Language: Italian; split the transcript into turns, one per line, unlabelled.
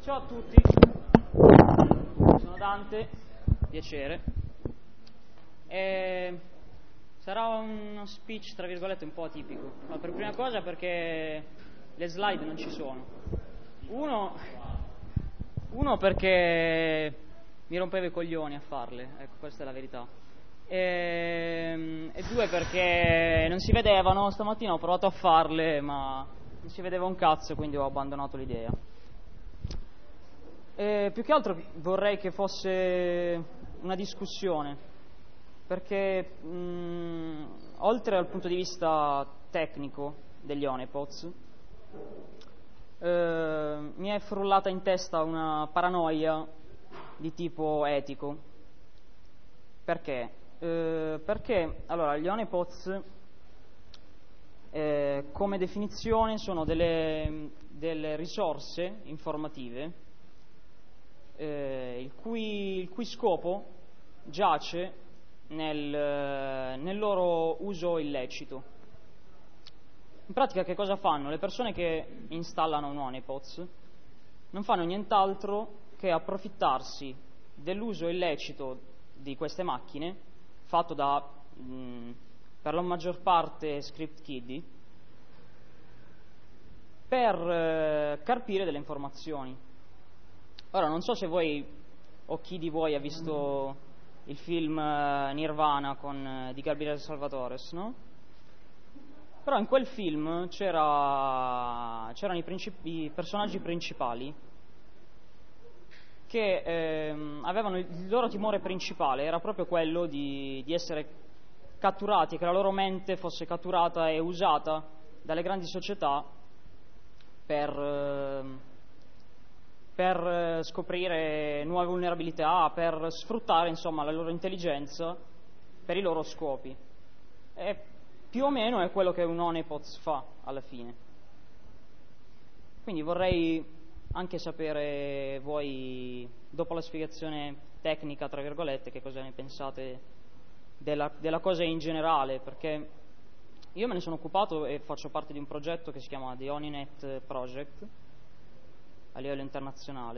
Ciao a tutti, sono Dante, piacere. Sarà uno speech tra virgolette un po' atipico. No, per prima cosa perché le slide non ci sono. Uno perché mi rompevo i coglioni a farle, ecco, questa è la verità. E due perché non si vedevano. Stamattina ho provato a farle ma non si vedeva un cazzo, quindi ho abbandonato l'idea. Più che altro vorrei che fosse una discussione, perché oltre al punto di vista tecnico degli Honeypots mi è frullata in testa una paranoia di tipo etico. Perché? Perché allora gli Honeypots come definizione sono delle risorse informative il cui scopo giace nel loro uso illecito. In pratica che cosa fanno? Le persone che installano un Honeypots non fanno nient'altro che approfittarsi dell'uso illecito di queste macchine, fatto da per la maggior parte script kiddie, per carpire delle informazioni. Ora, non so se voi o chi di voi ha visto il film Nirvana di Gabriele Salvatores, no? Però in quel film c'erano i personaggi principali che avevano il loro timore principale, era proprio quello di essere catturati, che la loro mente fosse catturata e usata dalle grandi società per scoprire nuove vulnerabilità, per sfruttare insomma la loro intelligenza per i loro scopi. E più o meno è quello che un Honeypots fa alla fine. Quindi vorrei anche sapere voi, dopo la spiegazione tecnica tra virgolette, che cosa ne pensate della cosa in generale, perché io me ne sono occupato e faccio parte di un progetto che si chiama The Honeynet Project a livello internazionale,